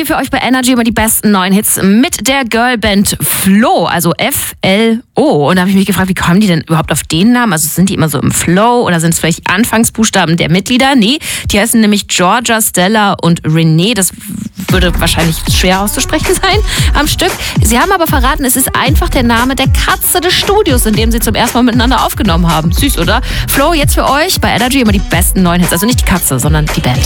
hier für euch bei Energy immer die besten neuen Hits mit der Girlband Flo, also F-L-O. Und da habe ich mich gefragt, wie kommen die denn überhaupt auf den Namen? Also sind die immer so im Flow oder sind es vielleicht Anfangsbuchstaben der Mitglieder? Nee, die heißen nämlich Georgia, Stella und Renee. Das würde wahrscheinlich schwer auszusprechen sein am Stück. Sie haben aber verraten, es ist einfach der Name der Katze des Studios, in dem sie zum ersten Mal miteinander aufgenommen haben. Süß, oder? Flo, jetzt für euch bei Energy immer die besten neuen Hits. Also nicht die Katze, sondern die Band.